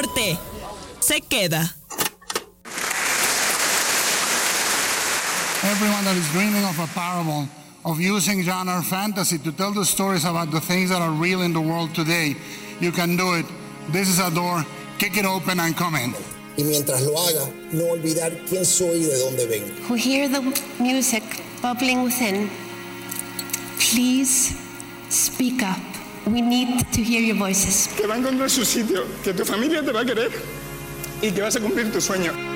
Norte se queda. Everyone that is dreaming of a parable, of using genre fantasy to tell the stories about the things that are real in the world today, you can do it. This is a door, kick it open and come in. Y mientras lo haga, no olvidar quién soy y de dónde vengo. Who hear the music bubbling within, please speak up. We need to hear your voices. Que va a encontrar su sitio, que tu familia te va a querer y que vas a cumplir tu sueño.